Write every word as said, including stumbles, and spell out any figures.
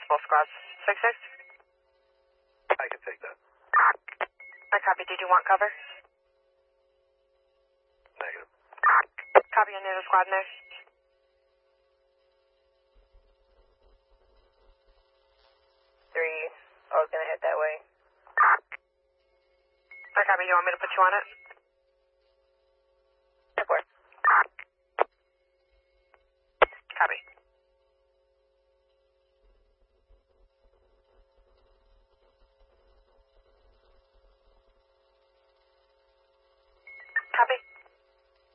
both squads. Six six. I can take that. I copy. Did you want cover? Negative. Copy. Any other squad in there? Three. I was gonna head that way. I copy. You want me to put you on it?